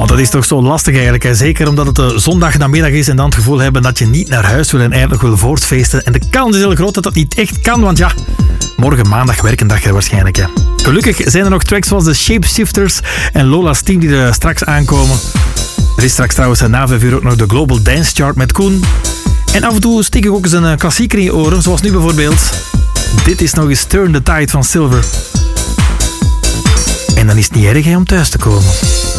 Want dat is toch zo lastig eigenlijk. Hè? Zeker omdat het zondagnamiddag is en dan het gevoel hebben dat je niet naar huis wil en eigenlijk nog wil voortfeesten. En de kans is heel groot dat dat niet echt kan, want ja, morgen maandag werkendag waarschijnlijk. Hè. Gelukkig zijn er nog tracks zoals de Shapeshifters en Lola's Team die er straks aankomen. Er is straks trouwens na 5 uur ook nog de Global Dance Chart met Koen. En af en toe steek ik ook eens een klassieker in je oren, zoals nu bijvoorbeeld. Dit is nog eens Turn the Tide van Silver. En dan is het niet erg om thuis te komen.